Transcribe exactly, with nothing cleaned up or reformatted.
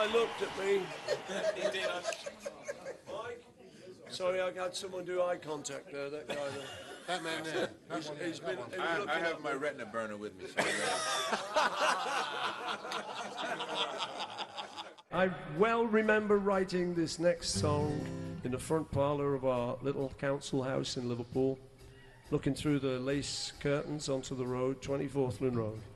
guy looked at me. He did. Mike? Sorry, I had someone do eye contact there, that guy there. That man there. That He's, one he's there. been, That he one. was I, looking I have at my me. retina burner with me. So I well remember writing this next song in the front parlour of our little council house in Liverpool, looking through the lace curtains onto the road, twenty-fourth Lynn Road.